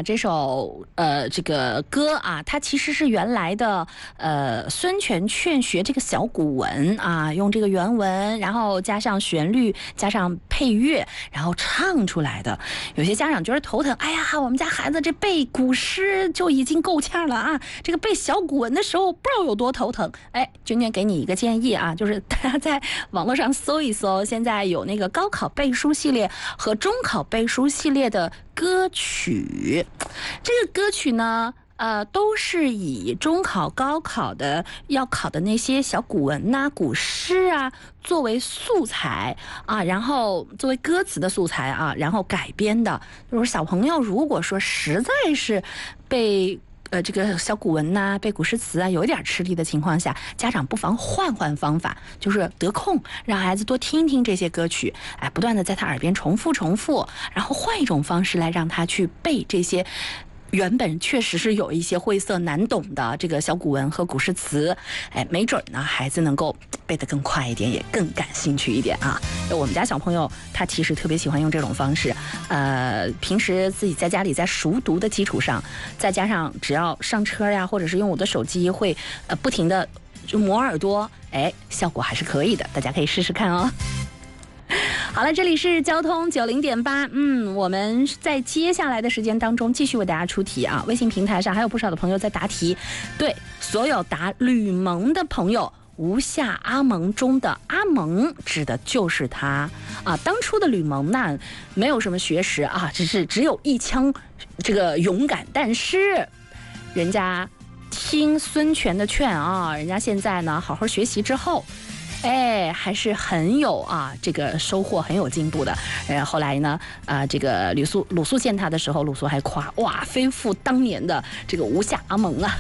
啊，这首这个歌啊，它其实是原来的孙权劝学这个小古文啊，用这个原文，然后加上旋律，加上配乐，然后唱出来的。有些家长觉得头疼，哎呀，我们家孩子这背古诗就已经够呛了啊，这个背小古文的时候不知道有多头疼。哎，娟娟给你一个建议啊，就是大家在网络上搜一搜，现在有那个高考背书系列和中考背书系列的歌曲。这个歌曲呢都是以中考高考的要考的那些小古文呐、古诗啊作为素材啊，然后作为歌词的素材啊，然后改编的。就是小朋友如果说实在是被这个小古文呐、背古诗词啊有一点吃力的情况下，家长不妨换换方法，就是得空让孩子多听听这些歌曲，哎，不断的在他耳边重复，然后换一种方式来让他去背这些原本确实是有一些晦涩难懂的这个小古文和古诗词，哎，没准呢孩子能够背得更快一点，也更感兴趣一点啊。我们家小朋友他其实特别喜欢用这种方式，平时自己在家里在熟读的基础上，再加上只要上车呀，或者是用我的手机会不停的就磨耳朵，哎，效果还是可以的，大家可以试试看哦。好了，这里是交通90.8，我们在接下来的时间当中继续为大家出题啊。微信平台上还有不少的朋友在答题，对所有答吕蒙的朋友，吴下阿蒙中的阿蒙指的就是他啊。当初的吕蒙呢，没有什么学识啊，只有一腔这个勇敢，但是人家听孙权的劝啊，人家现在呢好好学习之后，哎，还是很有这个收获，很有进步的。后来呢，这个鲁肃见他的时候，鲁肃还夸哇，非复当年的这个吴下阿蒙啊。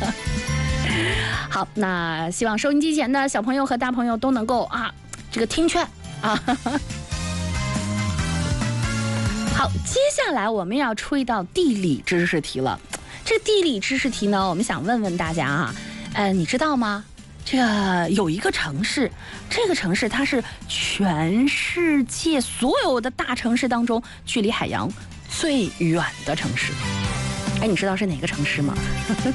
好，那希望收音机前的小朋友和大朋友都能够这个听劝啊。好，接下来我们要出一道地理知识题了。这个地理知识题呢，我们想问问大家你知道吗？这个有一个城市，这个城市它是全世界所有的大城市当中距离海洋最远的城市。哎，你知道是哪个城市吗？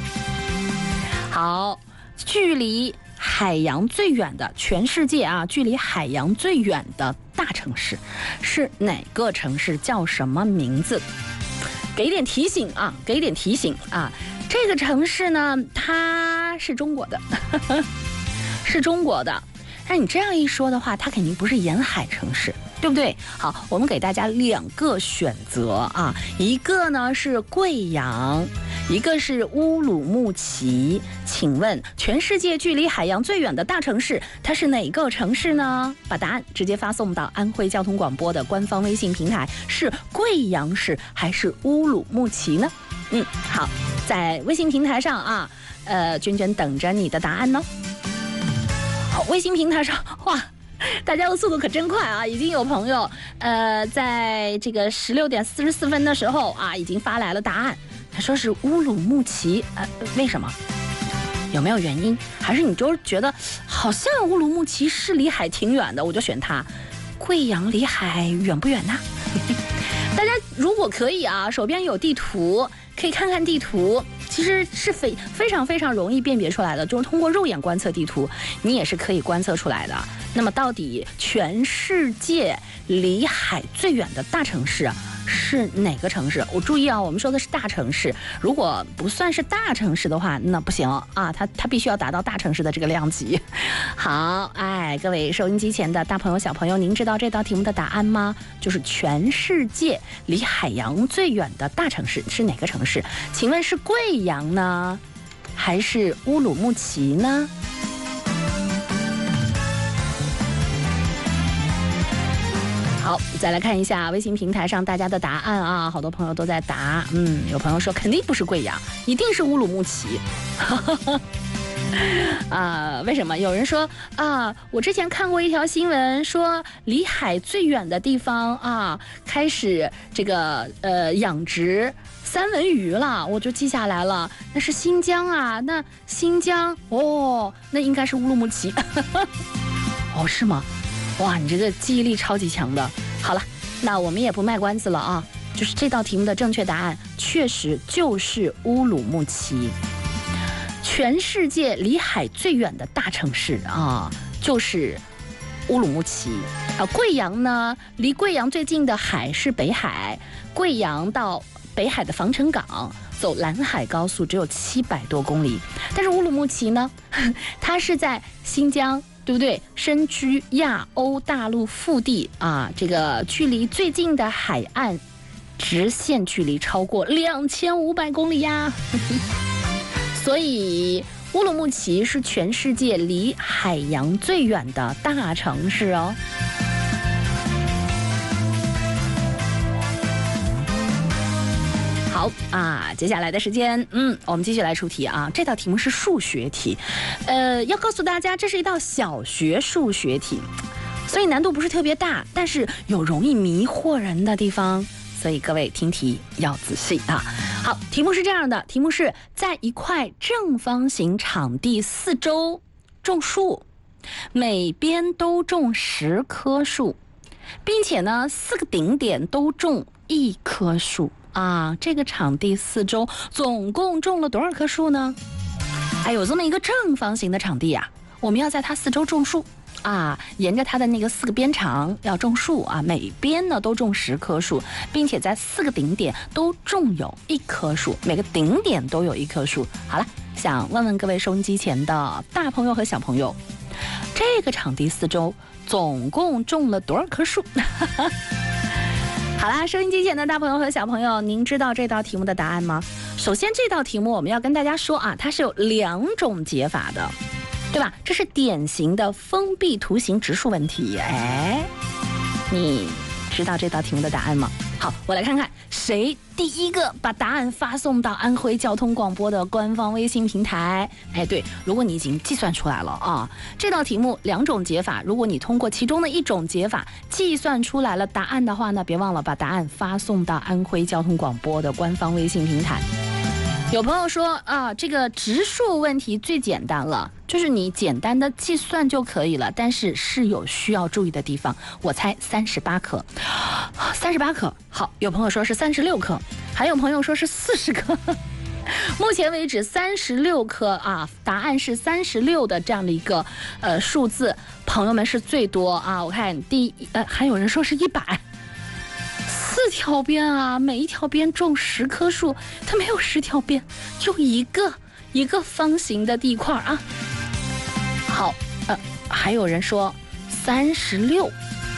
好，距离海洋最远的，全世界距离海洋最远的大城市是哪个城市？叫什么名字？给点提醒啊！这个城市呢，它是中国的，是中国的。但你这样一说的话，它肯定不是沿海城市，对不对？好，我们给大家2个选择一个呢是贵阳，一个是乌鲁木齐。请问全世界距离海洋最远的大城市，它是哪个城市呢？把答案直接发送到安徽交通广播的官方微信平台，是贵阳市还是乌鲁木齐呢？好，在微信平台上娟娟等着你的答案呢。好，微信平台上哇，大家的速度可真快已经有朋友在这个16点44分的时候已经发来了答案，他说是乌鲁木齐。为什么？有没有原因？还是你就是觉得好像乌鲁木齐是离海挺远的，我就选它。贵阳离海远不远呢？大家如果可以手边有地图，可以看看地图，其实是非常非常容易辨别出来的，就是通过肉眼观测地图，你也是可以观测出来的。那么到底全世界离海最远的大城市是哪个城市？我注意我们说的是大城市，如果不算是大城市的话，那不行它必须要达到大城市的这个量级。好，各位收音机前的大朋友小朋友，您知道这道题目的答案吗？就是全世界离海洋最远的大城市是哪个城市？请问是贵阳呢，还是乌鲁木齐呢？好，再来看一下微信平台上大家的答案好多朋友都在答。有朋友说肯定不是贵阳，一定是乌鲁木齐。为什么？有人说我之前看过一条新闻，说离海最远的地方开始这个养殖三文鱼了，我就记下来了。那是新疆那新疆那应该是乌鲁木齐。是吗？哇，你这个记忆力超级强的。好了，那我们也不卖关子了就是这道题目的正确答案确实就是乌鲁木齐。全世界离海最远的大城市啊，就是乌鲁木齐啊。贵阳呢，离贵阳最近的海是北海，贵阳到北海的防城港走蓝海高速只有700多公里，但是乌鲁木齐呢，它是在新疆，对不对？身居亚欧大陆腹地啊，这个距离最近的海岸直线距离超过2500公里呀。所以乌鲁木齐是全世界离海洋最远的大城市哦。好啊，接下来的时间，我们继续来出题啊。这道题目是数学题，要告诉大家，这是一道小学数学题，所以难度不是特别大，但是有容易迷惑人的地方，所以各位听题要仔细啊。好，题目是这样的，题目是在一块正方形场地四周种树，每边都种10棵树，并且呢4个顶点都种1棵树啊。这个场地四周总共种了多少棵树呢？有这么一个正方形的场地啊，我们要在它四周种树啊，沿着它的那个4个边长要种树啊，每边呢都种10棵树，并且在4个顶点都种有1棵树，每个顶点都有1棵树。好了，想问问各位收音机前的大朋友和小朋友，这个场地四周总共种了多少棵树？好啦，收音机前的大朋友和小朋友，您知道这道题目的答案吗？首先，这道题目我们要跟大家说啊，它是有2种解法的，对吧？这是典型的封闭图形直数问题。你知道这道题目的答案吗？好，我来看看谁第一个把答案发送到安徽交通广播的官方微信平台。对，如果你已经计算出来了啊，这道题目2种解法，如果你通过其中的1种解法计算出来了答案的话呢，别忘了把答案发送到安徽交通广播的官方微信平台。有朋友说啊，这个直数问题最简单了，就是你简单的计算就可以了，但是是有需要注意的地方。我猜38颗，38颗。好，有朋友说是36颗，还有朋友说是40颗。目前为止36颗啊，答案是36的这样的一个数字，朋友们是最多啊。我看还有人说是100。4条边啊，每一条边种10棵树，它没有10条边，就一个方形的地块啊。好，还有人说36。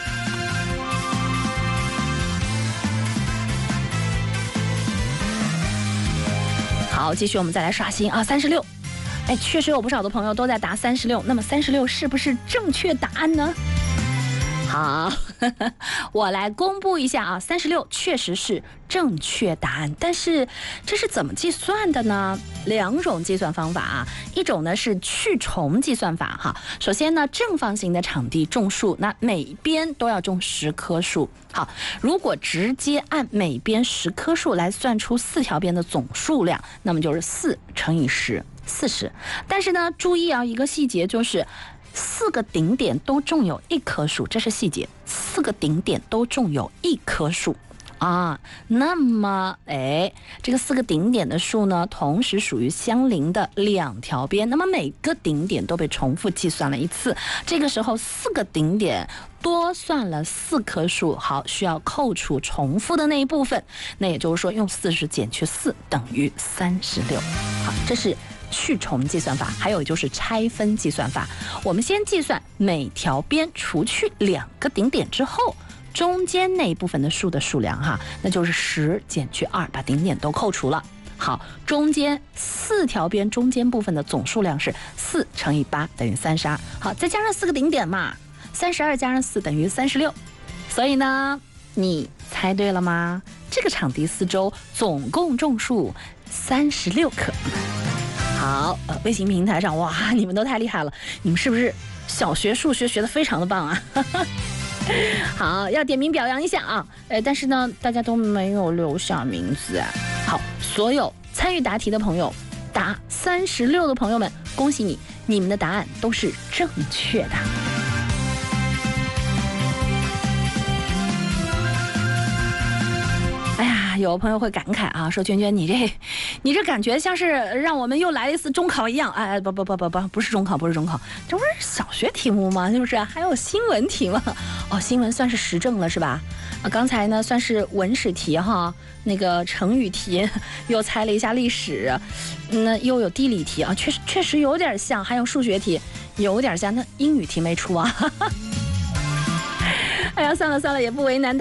好，继续我们再来刷新啊，36。确实有不少的朋友都在答36，那么36是不是正确答案呢？好，我来公布一下啊，36确实是正确答案，但是这是怎么计算的呢？2种计算方法啊，一种呢是去重计算法哈。首先呢，正方形的场地种树，那每边都要种10棵树。好，如果直接按每边10棵树来算出4条边的总数量，那么就是4乘以10， 40。但是呢，注意啊，一个细节就是4个顶点都种有1棵树，这是细节。4个顶点都种有1棵树啊，那么这个4个顶点的树呢，同时属于相邻的2条边，那么每个顶点都被重复计算了一次。这个时候4个顶点多算了4棵树，好，需要扣除重复的那一部分，那也就是说用40减去4等于36。好，这是去重计算法。还有就是拆分计算法，我们先计算每条边除去2个顶点之后中间那一部分的树的数量哈，那就是10减去2，把顶点都扣除了。好，中间4条边中间部分的总数量是4乘以8等于32。好，再加上4个顶点嘛，32加上4等于36。所以呢，你猜对了吗？这个场地四周总共种树36棵。好，微信平台上，哇，你们都太厉害了，你们是不是小学数学学得非常的棒啊？好，要点名表扬一下啊！但是呢，大家都没有留下名字啊。好，所有参与答题的朋友，答36的朋友们，恭喜你，你们的答案都是正确的。哎呀， 有朋友会感慨啊，说娟娟你这感觉像是让我们又来了一次中考一样。哎，不是中考，这不是小学题目吗？是不是？还有新闻题吗？哦，新闻算是时政了是吧？刚才呢算是文史题哈，那个成语题又猜了一下历史，那又有地理题啊，确实有点像，还有数学题有点像，那英语题没出啊。哎呀，算了，也不为难大家。